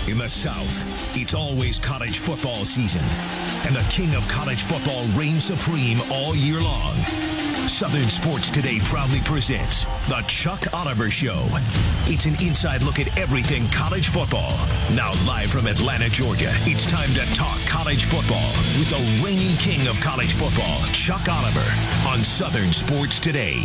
In the South, it's always college football season, and the king of college football reigns supreme all year long. Southern Sports Today proudly presents The Chuck Oliver Show. It's an inside look at everything college football. Now live from Atlanta, Georgia, it's time to talk college football with the reigning king of college football, Chuck Oliver, on Southern Sports Today.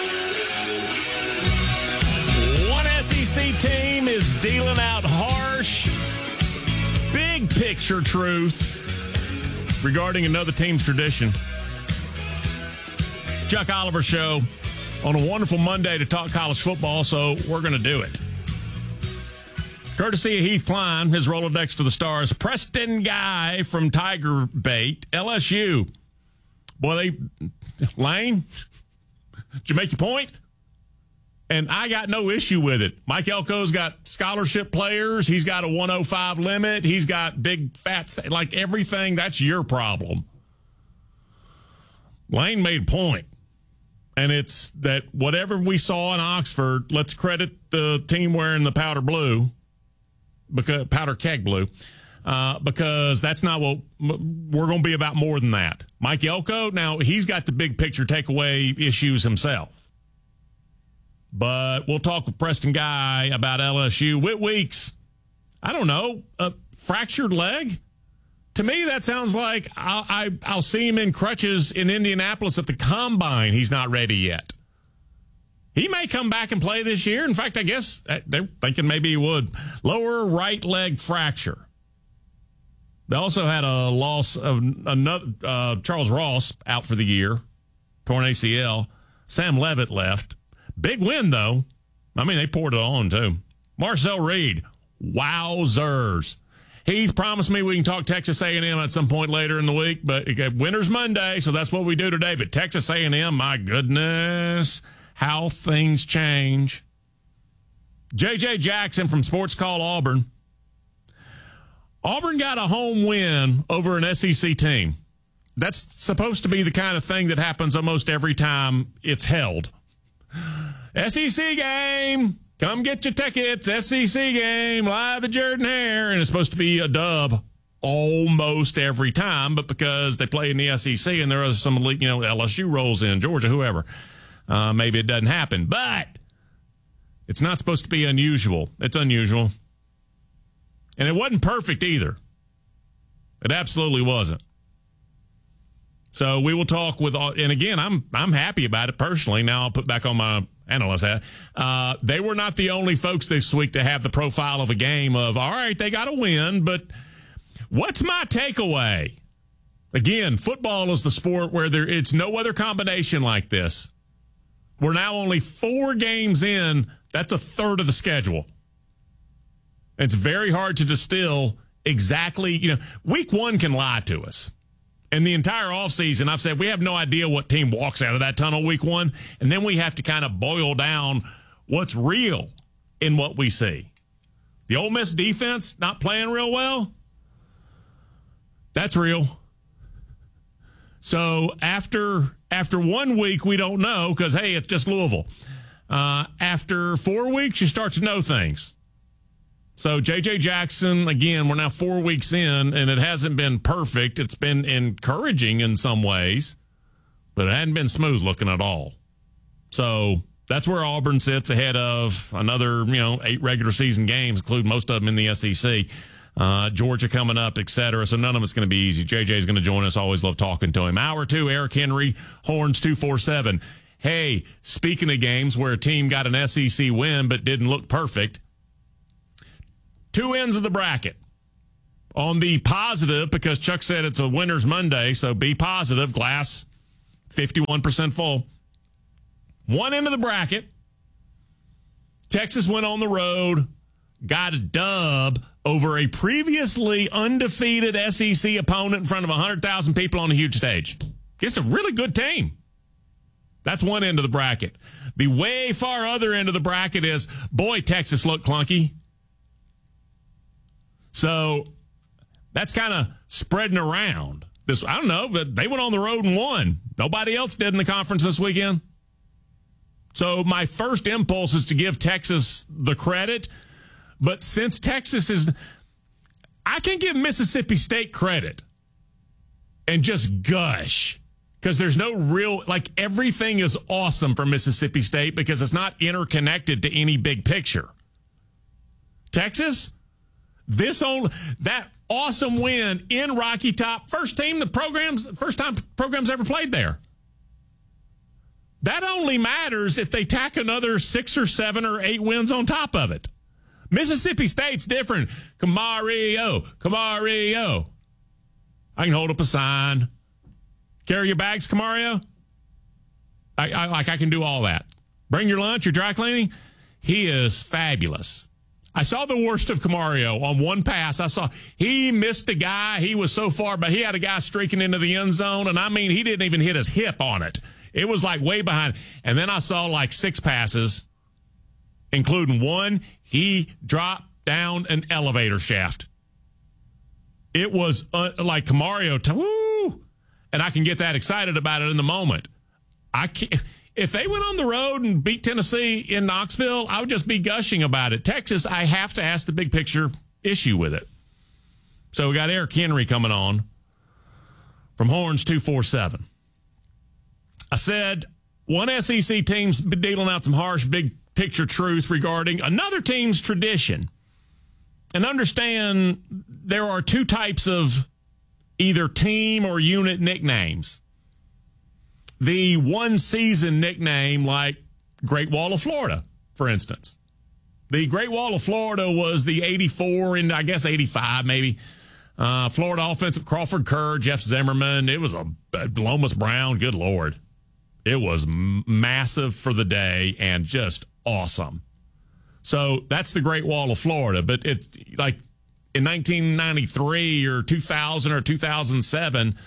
One SEC team is dealing out harsh, big picture truth regarding another team's tradition. Chuck Oliver Show on a wonderful Monday to talk college football, so we're going to do it. Courtesy of Heath Klein, his Rolodex to the stars. Preston Guy from Tiger Bait, LSU. Boy, Lane, did you make your point? And I got no issue with it. Mike Elko's got scholarship players. He's got a 105 limit. He's got big fat, like everything. That's your problem. Lane made a point. And it's that whatever we saw in Oxford, let's credit the team wearing the powder blue, because powder keg blue, because that's not what we're going to be about more than that. Mike Elko, now he's got the big picture takeaway issues himself. But we'll talk with Preston Guy about LSU. Whit Weeks, I don't know, a fractured leg? To me, that sounds like I'll see him in crutches in Indianapolis at the Combine. He's not ready yet. He may come back and play this year. In fact, I guess they're thinking maybe he would. Lower right leg fracture. They also had a loss of another Charles Ross out for the year, torn ACL. Sam Levitt left. Big win, though. I mean, they poured it on, too. Marcel Reed, wowzers. He's promised me we can talk Texas A&M at some point later in the week, but winter's Monday, so that's what we do today. But Texas A&M, my goodness, how things change. J.J. Jackson from Sports Call Auburn. Auburn got a home win over an SEC team. That's supposed to be the kind of thing that happens almost every time it's held. SEC game. Come get your tickets. SEC game, live at Jordan Hare. And it's supposed to be a dub almost every time, but because they play in the SEC and there are some, LSU rolls in, Georgia, whoever, maybe it doesn't happen. But it's not supposed to be unusual. It's unusual. And it wasn't perfect either. It absolutely wasn't. So we will talk with, and again, I'm happy about it personally. Now I'll put back on my analyst hat. They were not the only folks this week to have the profile of a game of, all right, they got to win, but what's my takeaway? Again, football is the sport where it's no other combination like this. We're now only 4 games in. That's a third of the schedule. It's very hard to distill exactly, week 1 can lie to us. And the entire offseason, I've said we have no idea what team walks out of that tunnel week 1. And then we have to kind of boil down what's real in what we see. The Ole Miss defense not playing real well. That's real. So after 1 week, we don't know because, hey, it's just Louisville. After 4 weeks, you start to know things. So J.J. Jackson, again, we're now 4 weeks in, and it hasn't been perfect. It's been encouraging in some ways, but it hadn't been smooth looking at all. So that's where Auburn sits ahead of another, 8 regular season games, including most of them in the SEC. Georgia coming up, et cetera. So none of it's going to be easy. J.J. is going to join us. Always love talking to him. Hour 2, Eric Henry, Horns 247. Hey, speaking of games where a team got an SEC win but didn't look perfect, 2 ends of the bracket. On the positive, because Chuck said it's a winner's Monday, so be positive. Glass 51% full. 1 end of the bracket. Texas went on the road, got a dub over a previously undefeated SEC opponent in front of 100,000 people on a huge stage. Just a really good team. That's 1 end of the bracket. The way far other end of the bracket is, boy, Texas looked clunky. So that's kind of spreading around. I don't know, but they went on the road and won. Nobody else did in the conference this weekend. So my first impulse is to give Texas the credit. But since Texas is, I can give Mississippi State credit and just gush because there's no real, like, everything is awesome for Mississippi State because it's not interconnected to any big picture. Texas, that awesome win in Rocky Top, first time programs ever played there. That only matters if they tack another 6 or 7 or 8 wins on top of it. Mississippi State's different. Camario. I can hold up a sign. Carry your bags, Camario. I can do all that. Bring your lunch, your dry cleaning. He is fabulous. I saw the worst of Camario on one pass. He missed a guy. He was so far, but he had a guy streaking into the end zone, and I mean, he didn't even hit his hip on it. It was like way behind. And then I saw like 6 passes, including one, he dropped down an elevator shaft. It was like Camario, woo! And I can get that excited about it in the moment. I can't. If they went on the road and beat Tennessee in Knoxville, I would just be gushing about it. Texas, I have to ask the big picture issue with it. So we got Eric Henry coming on from Horns 247. I said one SEC team's been dealing out some harsh big picture truth regarding another team's tradition. And understand there are 2 types of either team or unit nicknames. The one-season nickname, like Great Wall of Florida, for instance. The Great Wall of Florida was the 84 and I guess 85 maybe. Florida offensive Crawford Kerr, Jeff Zimmerman. It was a Lomas Brown. Good Lord. It was massive for the day and just awesome. So that's the Great Wall of Florida. But it's like in 1993 or 2000 or 2007,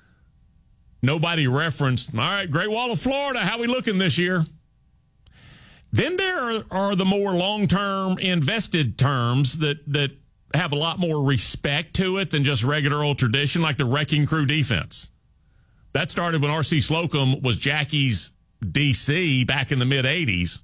nobody referenced, all right, Great Wall of Florida, how we looking this year? Then there are the more long-term invested terms that have a lot more respect to it than just regular old tradition, like the Wrecking Crew defense. That started when R.C. Slocum was Jackie's DC back in the mid-'80s.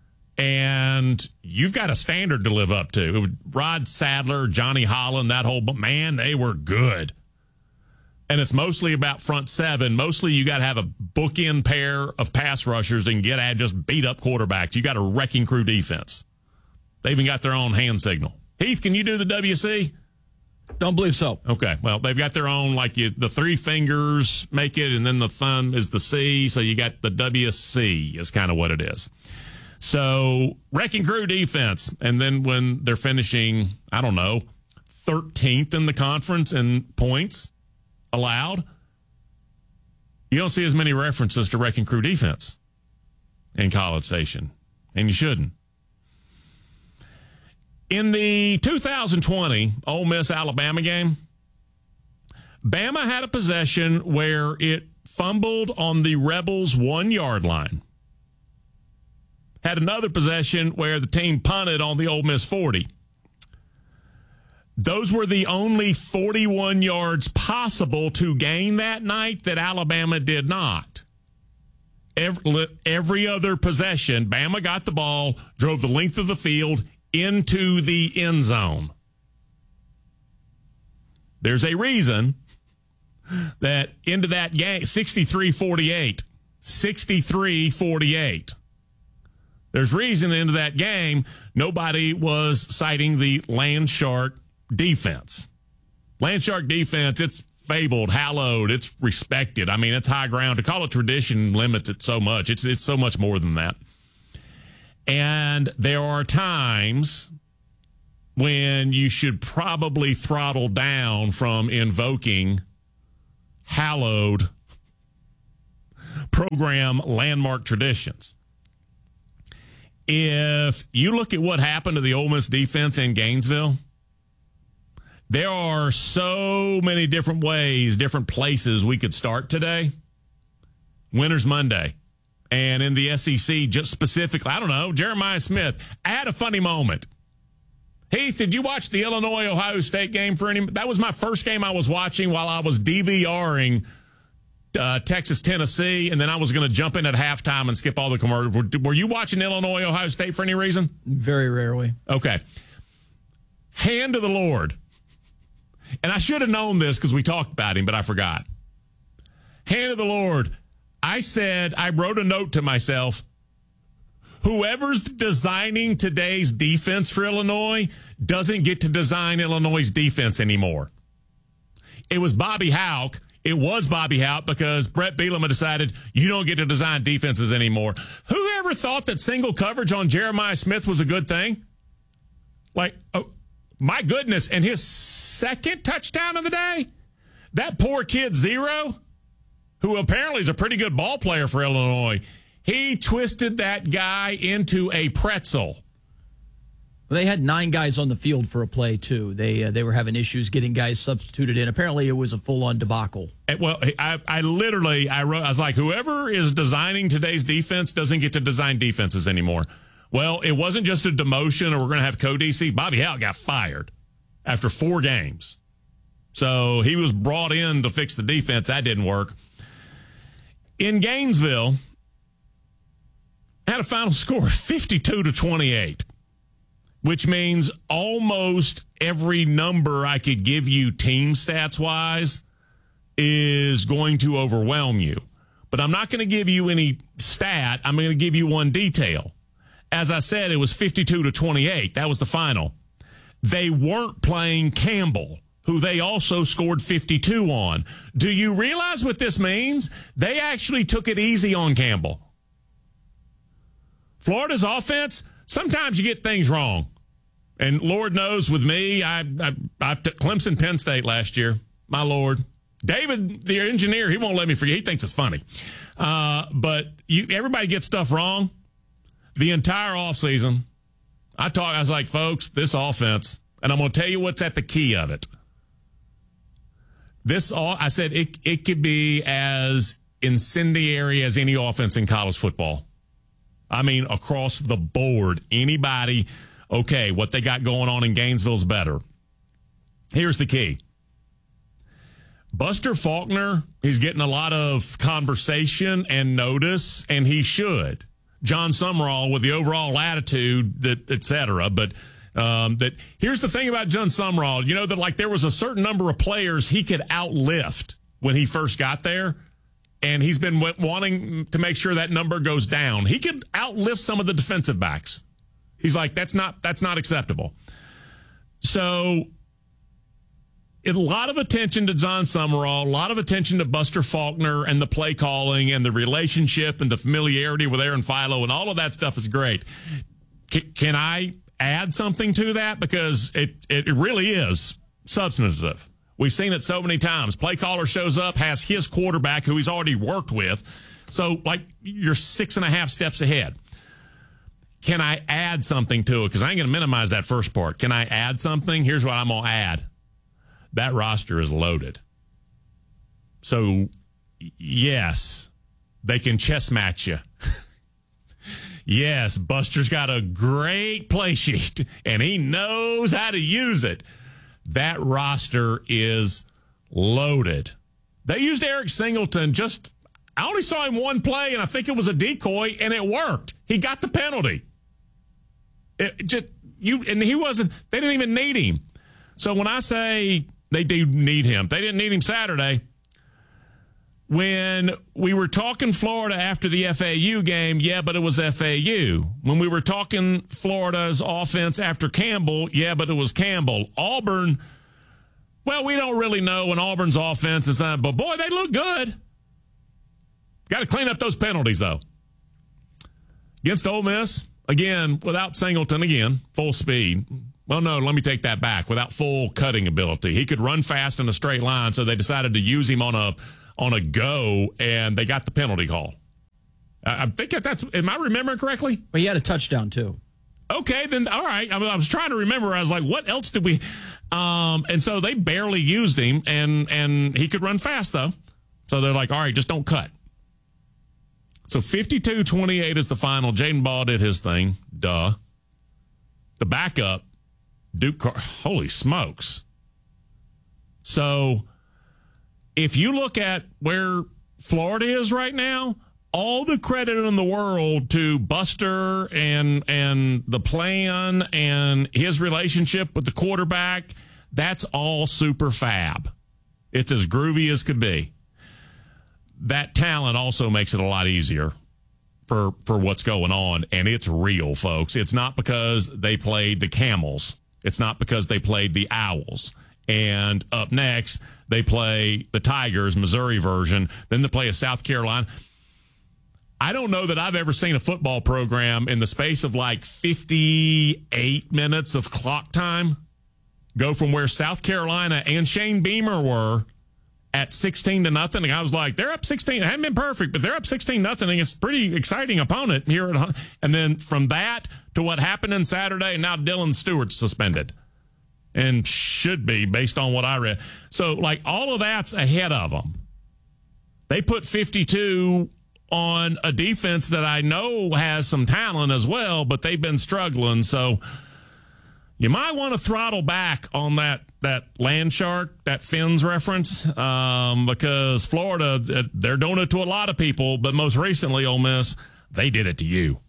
And you've got a standard to live up to. It was Rod Sadler, Johnny Holland, that whole, but man, they were good. And it's mostly about front 7. Mostly you got to have a bookend pair of pass rushers and get at just beat up quarterbacks. You got a Wrecking Crew defense. They even got their own hand signal. Heath, can you do the WC? Don't believe so. Okay. Well, they've got their own, like the 3 fingers make it, and then the thumb is the C. So you got the WC is kind of what it is. So Wrecking Crew defense. And then when they're finishing, I don't know, 13th in the conference in points allowed, you don't see as many references to Wrecking Crew defense in College Station, and you shouldn't. In the 2020 Ole Miss-Alabama game, Bama had a possession where it fumbled on the Rebels' 1-yard line. Had another possession where the team punted on the Ole Miss 40. Those were the only 41 yards possible to gain that night that Alabama did not. Every other possession, Bama got the ball, drove the length of the field into the end zone. There's a reason that into that game, 63-48. 63-48. There's reason into that game, nobody was citing the Landshark defense. Landshark defense, it's fabled, hallowed, it's respected. I mean, it's high ground. To call it tradition limits it so much. It's so much more than that. And there are times when you should probably throttle down from invoking hallowed program landmark traditions. If you look at what happened to the Ole Miss defense in Gainesville, there are so many different ways, different places we could start today. Winner's Monday. And in the SEC, just specifically, I don't know, Jeremiah Smith. I had a funny moment. Heath, did you watch the Illinois-Ohio State game for any? That was my first game I was watching while I was DVRing Texas-Tennessee, and then I was going to jump in at halftime and skip all the commercials. Were you watching Illinois-Ohio State for any reason? Very rarely. Okay. Hand to the Lord. And I should have known this because we talked about him, but I forgot. Hand of the Lord. I wrote a note to myself, whoever's designing today's defense for Illinois doesn't get to design Illinois' defense anymore. It was Bobby Hauck. It was Bobby Hauck because Brett Bielema decided you don't get to design defenses anymore. Who ever thought that single coverage on Jeremiah Smith was a good thing? Like, oh, my goodness. And his second touchdown of the day, that poor kid Zero, who apparently is a pretty good ball player for Illinois, he twisted that guy into a pretzel. They had 9 guys on the field for a play, too. They were having issues getting guys substituted in. Apparently, it was a full-on debacle. Well, I wrote, I was like, whoever is designing today's defense doesn't get to design defenses anymore. Well, it wasn't just a demotion or we're going to have co-DC. Bobby Hauck got fired after 4 games. So he was brought in to fix the defense. That didn't work. In Gainesville, had a final score of 52-28, which means almost every number I could give you team stats-wise is going to overwhelm you. But I'm not going to give you any stat. I'm going to give you one detail. As I said, it was 52-28. That was the final. They weren't playing Campbell, who they also scored 52 on. Do you realize what this means? They actually took it easy on Campbell. Florida's offense, sometimes you get things wrong. And Lord knows with me, I took Clemson Penn State last year. My Lord. David, the engineer, he won't let me forget. He thinks it's funny. But everybody gets stuff wrong. The entire offseason, I was like, folks, this offense, and I'm going to tell you what's at the key of it. I said it could be as incendiary as any offense in college football. I mean, across the board, anybody, okay, what they got going on in Gainesville's better. Here's the key. Buster Faulkner, he's getting a lot of conversation and notice, and he should. John Sumrall with the overall attitude, that et cetera. But here's the thing about John Sumrall. You know that like there was a certain number of players he could outlift when he first got there, and he's been wanting to make sure that number goes down. He could outlift some of the defensive backs. He's like, that's not acceptable. So a lot of attention to John Sumrall, a lot of attention to Buster Faulkner and the play calling and the relationship and the familiarity with Aaron Philo, and all of that stuff is great. Can I add something to that? Because it really is substantive. We've seen it so many times. Play caller shows up, has his quarterback who he's already worked with. So, like, you're 6.5 steps ahead. Can I add something to it? Because I ain't going to minimize that first part. Can I add something? Here's what I'm going to add. That roster is loaded. So, yes, they can chess match you. Yes, Buster's got a great play sheet, and he knows how to use it. That roster is loaded. They used Eric Singleton I only saw him one play, and I think it was a decoy, and it worked. He got the penalty. They didn't even need him. So when I say they do need him, they didn't need him Saturday. When we were talking Florida after the FAU game, yeah, but it was FAU. When we were talking Florida's offense after Campbell, yeah, but it was Campbell. Auburn, well, we don't really know when Auburn's offense is on, but boy, they look good. Got to clean up those penalties, though. Against Ole Miss, again, without Singleton, again, full speed. Well, no, let me take that back. Without full cutting ability. He could run fast in a straight line, so they decided to use him on a go, and they got the penalty call. I think am I remembering correctly? Well, he had a touchdown, too. Okay, then, all right. I was trying to remember. I was like, what else did we... and so they barely used him, and he could run fast, though. So they're like, all right, just don't cut. So 52-28 is the final. Jaden Ball did his thing. Duh. The backup, Duke holy smokes. So if you look at where Florida is right now, all the credit in the world to Buster and the plan and his relationship with the quarterback. That's all super fab. It's as groovy as could be. That talent also makes it a lot easier for what's going on, and it's real, folks. It's not because they played the Camels. It's not because they played the Owls. And up next, they play the Tigers, Missouri version. Then they play a South Carolina. I don't know that I've ever seen a football program in the space of like 58 minutes of clock time go from where South Carolina and Shane Beamer were at 16-0. And I was like, they're up 16. It hadn't been perfect, but they're up 16-0. It's a pretty exciting opponent here. And then from that to what happened on Saturday, now Dylan Stewart's suspended and should be based on what I read. So, like, all of that's ahead of them. They put 52 on a defense that I know has some talent as well, but they've been struggling. So you might want to throttle back on that land shark, that fins reference, because Florida, they're doing it to a lot of people, but most recently, Ole Miss, they did it to you.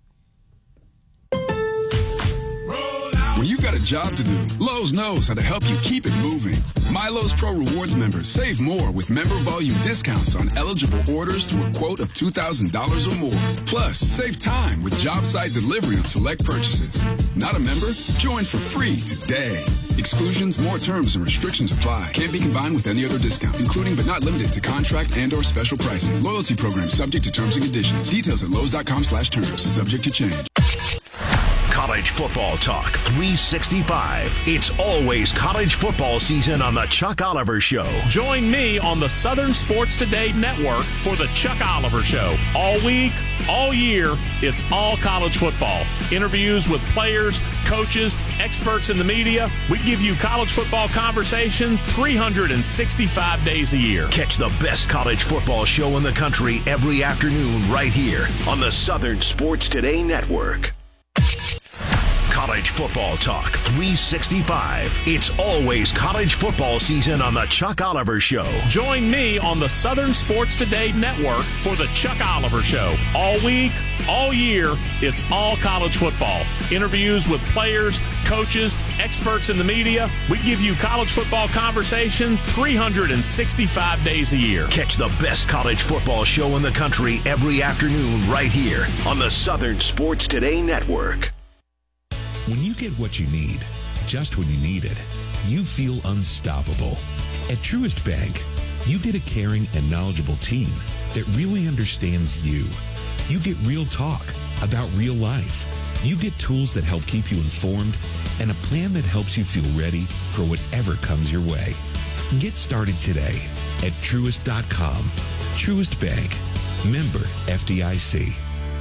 When you've got a job to do, Lowe's knows how to help you keep it moving. MyLowe's Pro Rewards members save more with member volume discounts on eligible orders through a quote of $2,000 or more. Plus, save time with job site delivery on select purchases. Not a member? Join for free today. Exclusions, more terms, and restrictions apply. Can't be combined with any other discount, including but not limited to contract and/or special pricing. Loyalty program subject to terms and conditions. Details at Lowe's.com/terms. Subject to change. College football talk 365. It's always college football season on the Chuck Oliver Show. Join me on the Southern Sports Today Network for the Chuck Oliver Show. All week, all year, it's all college football. Interviews with players, coaches, experts in the media. We give you college football conversation 365 days a year. Catch the best college football show in the country every afternoon right here on the Southern Sports Today Network. College football talk 365. It's always college football season on the Chuck Oliver Show. Join me on the Southern Sports Today Network for the Chuck Oliver Show. All week, all year, it's all college football. Interviews with players, coaches, experts in the media. We give you college football conversation 365 days a year. Catch the best college football show in the country every afternoon right here on the Southern Sports Today Network. When you get what you need, just when you need it, you feel unstoppable. At Truist Bank, you get a caring and knowledgeable team that really understands you. You get real talk about real life. You get tools that help keep you informed and a plan that helps you feel ready for whatever comes your way. Get started today at Truist.com. Truist Bank. Member FDIC.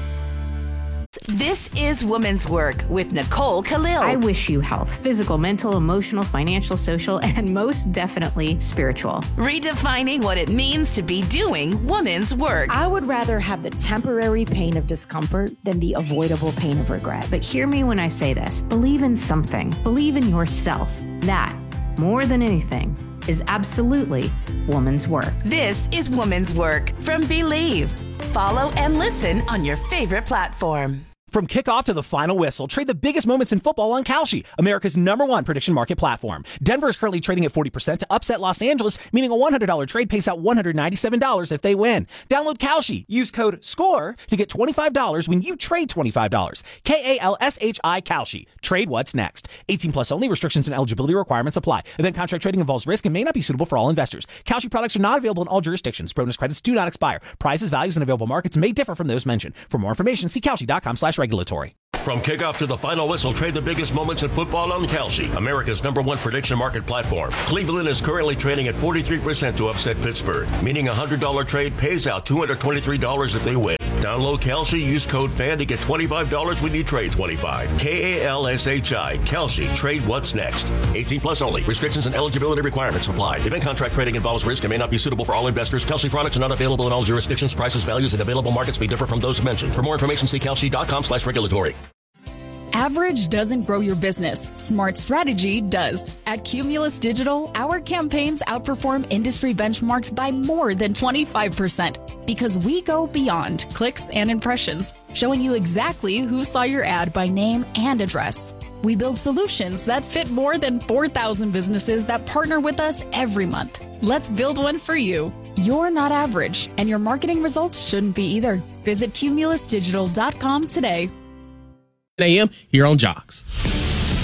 This is Women's Work with Nicole Khalil. I wish you health, physical, mental, emotional, financial, social, and most definitely spiritual. Redefining what it means to be doing women's work. I would rather have the temporary pain of discomfort than the avoidable pain of regret. But hear me when I say this. Believe in something. Believe in yourself. That, more than anything, is absolutely woman's work. This is Woman's Work from Believe. Follow and listen on your favorite platform. From kickoff to the final whistle, trade the biggest moments in football on Kalshi, America's #1 prediction market platform. Denver is currently trading at 40% to upset Los Angeles, meaning a $100 trade pays out $197 if they win. Download Kalshi. Use code SCORE to get $25 when you trade $25. KALSHI Kalshi. Trade what's next. 18 plus only. Restrictions and eligibility requirements apply. Event contract trading involves risk and may not be suitable for all investors. Kalshi products are not available in all jurisdictions. Bonus credits do not expire. Prices, values, and available markets may differ from those mentioned. For more information, see Kalshi.com/regulatory. From kickoff to the final whistle, trade the biggest moments in football on Kalshi, America's #1 prediction market platform. Cleveland is currently trading at 43% to upset Pittsburgh, meaning a $100 trade pays out $223 if they win. Download Kalshi, use code FAN to get $25 when you trade $25. KALSHI, Kalshi, trade what's next. 18 plus only. Restrictions and eligibility requirements apply. Event contract trading involves risk and may not be suitable for all investors. Kalshi products are not available in all jurisdictions. Prices, values, and available markets may differ from those mentioned. For more information, see Kalshi.com/regulatory. Average doesn't grow your business. Smart strategy does. At Cumulus Digital, our campaigns outperform industry benchmarks by more than 25% because we go beyond clicks and impressions, showing you exactly who saw your ad by name and address. We build solutions that fit more than 4,000 businesses that partner with us every month. Let's build one for you. You're not average, and your marketing results shouldn't be either. Visit cumulusdigital.com today. 10 a.m. here on Jocks.